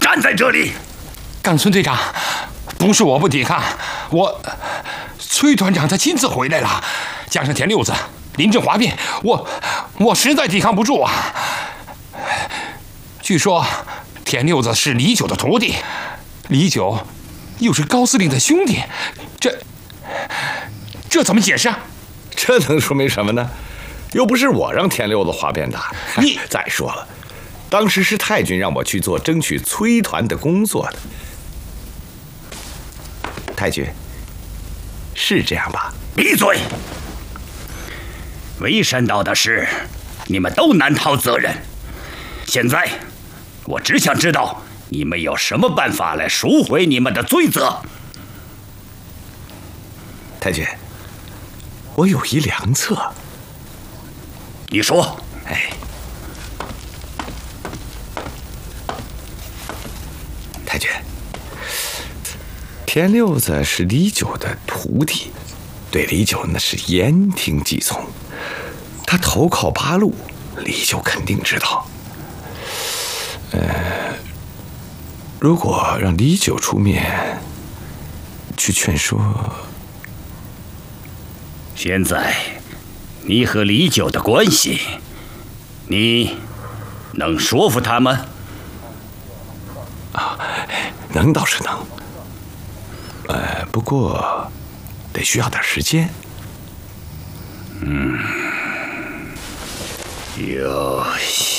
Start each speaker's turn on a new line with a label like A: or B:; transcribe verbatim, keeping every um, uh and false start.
A: 站在这里！
B: 冈村队长，不是我不抵抗，我崔团长他亲自回来了，加上田六子临阵哗变，我我实在抵抗不住啊！据说田六子是李九的徒弟，李九又是高司令的兄弟，这这怎么解释啊？
C: 这能说明什么呢？又不是我让田六子哗变的。
B: 你
C: 再说了，当时是太君让我去做争取崔团的工作的。太君，是这样吧？
A: 闭嘴！围山岛的事，你们都难逃责任。现在，我只想知道你们有什么办法来赎回你们的罪责。
C: 太君，我有一良策。
A: 你说。
C: 哎，太君，田六子是李九的徒弟，对李九那是言听计从。他投靠八路，李九肯定知道。呃，如果让李九出面去劝说，
A: 现在你和李九的关系，你能说服他们？
C: 啊，能倒是能。呃，不过得需要点时间。
A: 嗯，有。